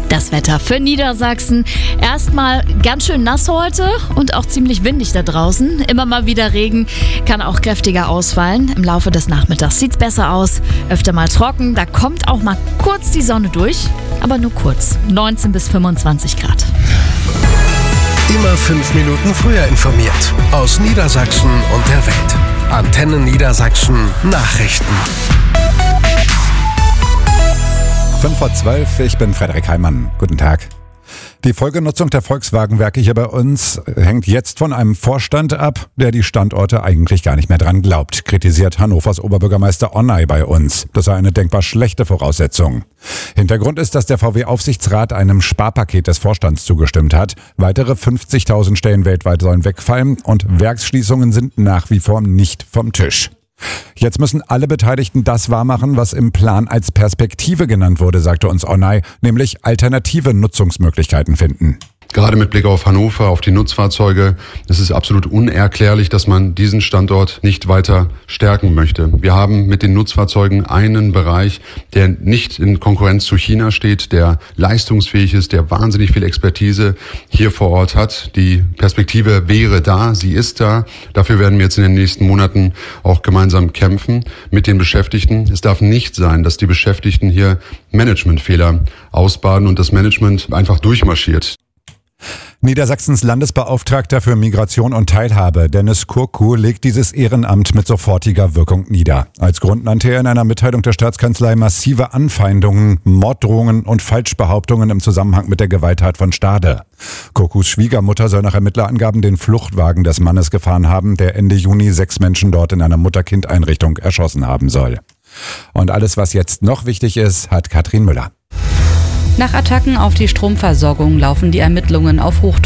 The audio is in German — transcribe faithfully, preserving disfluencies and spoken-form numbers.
Das Wetter für Niedersachsen. Erstmal ganz schön nass heute und auch ziemlich windig da draußen. Immer mal wieder Regen, kann auch kräftiger ausfallen. Im Laufe des Nachmittags sieht's besser aus. Öfter mal trocken, da kommt auch mal kurz die Sonne durch. Aber nur kurz. neunzehn bis fünfundzwanzig Grad. Immer fünf Minuten früher informiert. Aus Niedersachsen und der Welt. Antenne Niedersachsen Nachrichten. fünf vor zwölf, ich bin Frederik Heimann. Guten Tag. Die Folgenutzung der Volkswagenwerke hier bei uns hängt jetzt von einem Vorstand ab, der die Standorte eigentlich gar nicht mehr dran glaubt, kritisiert Hannovers Oberbürgermeister Onay bei uns. Das sei eine denkbar schlechte Voraussetzung. Hintergrund ist, dass der V W-Aufsichtsrat einem Sparpaket des Vorstands zugestimmt hat. Weitere fünfzigtausend Stellen weltweit sollen wegfallen und Werksschließungen sind nach wie vor nicht vom Tisch. Jetzt müssen alle Beteiligten das wahrmachen, was im Plan als Perspektive genannt wurde, sagte uns Onay, nämlich alternative Nutzungsmöglichkeiten finden. Gerade mit Blick auf Hannover, auf die Nutzfahrzeuge, es ist absolut unerklärlich, dass man diesen Standort nicht weiter stärken möchte. Wir haben mit den Nutzfahrzeugen einen Bereich, der nicht in Konkurrenz zu China steht, der leistungsfähig ist, der wahnsinnig viel Expertise hier vor Ort hat. Die Perspektive wäre da, sie ist da. Dafür werden wir jetzt in den nächsten Monaten auch gemeinsam kämpfen mit den Beschäftigten. Es darf nicht sein, dass die Beschäftigten hier Managementfehler ausbaden und das Management einfach durchmarschiert. Niedersachsens Landesbeauftragter für Migration und Teilhabe, Dennis Kurku, legt dieses Ehrenamt mit sofortiger Wirkung nieder. Als Grund nannte er in einer Mitteilung der Staatskanzlei massive Anfeindungen, Morddrohungen und Falschbehauptungen im Zusammenhang mit der Gewalttat von Stade. Kurkus Schwiegermutter soll nach Ermittlerangaben den Fluchtwagen des Mannes gefahren haben, der Ende Juni sechs Menschen dort in einer Mutter-Kind-Einrichtung erschossen haben soll. Und alles, was jetzt noch wichtig ist, hat Katrin Müller. Nach Attacken auf die Stromversorgung laufen die Ermittlungen auf Hochtouren.